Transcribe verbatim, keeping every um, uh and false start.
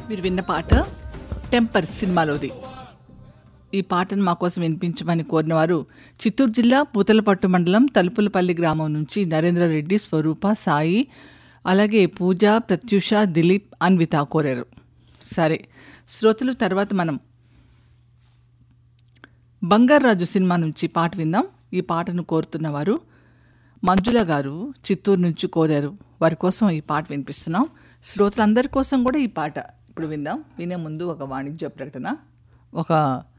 మీరు విన్న పాట టెంపర్ సినిమాలోది. ఈ పాటను మా కోసం వినిపించమని కోరినవారు చిత్తూరు జిల్లా పూతలపట్టు మండలం తలుపులపల్లి గ్రామం నుంచి నరేంద్రరెడ్డి, స్వరూప, సాయి, అలాగే పూజ, ప్రత్యూష, దిలీప్, అన్విత కోరారు. సరే శ్రోతలు, తర్వాత మనం బంగారాజు సినిమా నుంచి పాట విందాం. ఈ పాటను కోరుతున్నవారు మంజుల గారు చిత్తూరు నుంచి కోరారు. వారి కోసం ఈ పాట వినిపిస్తున్నాం. శ్రోతలందరి కోసం కూడా ఈ పాట ఇప్పుడు విందాం. వినే ముందు ఒక వాణిజ్య ప్రకటన. ఒక